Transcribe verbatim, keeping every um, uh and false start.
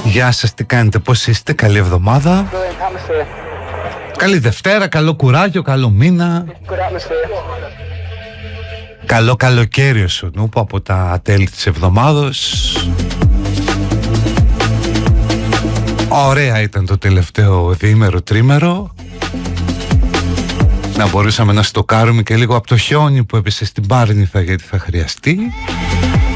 Γεια σας, τι κάνετε, πώς είστε, καλή εβδομάδα. Καλή Δευτέρα, καλό κουράγιο, καλό μήνα. Καλό καλοκαίρι σου νούπο από τα τέλη της εβδομάδος. Ωραία ήταν το τελευταίο διήμερο, τρίμερο. Να μπορούσαμε να στοκάρουμε και λίγο από το χιόνι που έπεσε στην Πάρνηθα, γιατί θα χρειαστεί.